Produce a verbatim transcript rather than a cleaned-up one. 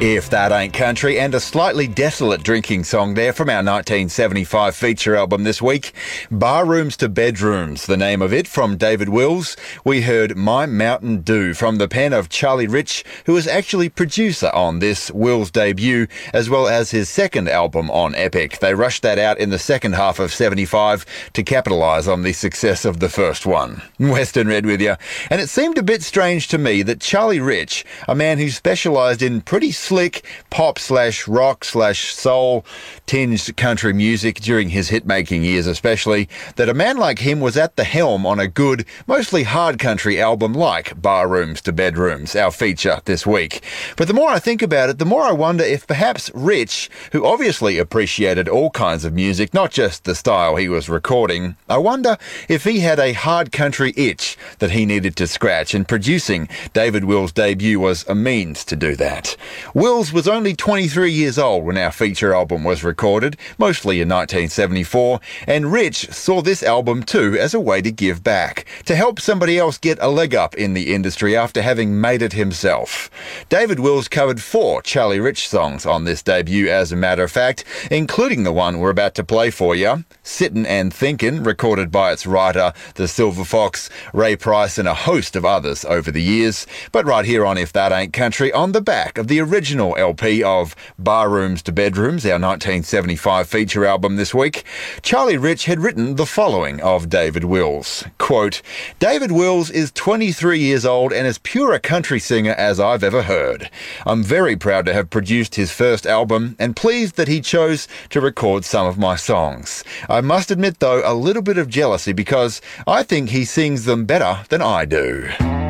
If That Ain't Country, and a slightly desolate drinking song there from our nineteen seventy-five feature album this week. Barrooms to Bedrooms, the name of it, from David Wills. We heard My Mountain Dew from the pen of Charlie Rich, who was actually producer on this Wills debut, as well as his second album on Epic. They rushed that out in the second half of seventy-five to capitalise on the success of the first one. Western Red with you. And it seemed a bit strange to me that Charlie Rich, a man who specialised in pretty slick pop slash rock slash soul tinged country music during his hit-making years especially, that a man like him was at the helm on a good, mostly hard country album like Barrooms to Bedrooms, our feature this week. But the more I think about it, the more I wonder if perhaps Rich, who obviously appreciated all kinds of music, not just the style he was recording, I wonder if he had a hard country itch that he needed to scratch, and producing David Wills' debut was a means to do that. Wills was only twenty-three years old when our feature album was recorded, mostly in nineteen seventy-four, and Rich saw this album too as a way to give back, to help somebody else get a leg up in the industry after having made it himself. David Wills covered four Charlie Rich songs on this debut, as a matter of fact, including the one we're about to play for you, Sittin' and Thinkin', recorded by its writer, the Silver Fox, Ray Price, and a host of others over the years, but right here on If That Ain't Country, on the back of the original L P of Barrooms to Bedrooms, our nineteen seventy-five feature album this week, Charlie Rich had written the following of David Wills. Quote, David Wills is twenty-three years old and as pure a country singer as I've ever heard. I'm very proud to have produced his first album and pleased that he chose to record some of my songs. I must admit though, a little bit of jealousy because I think he sings them better than I do.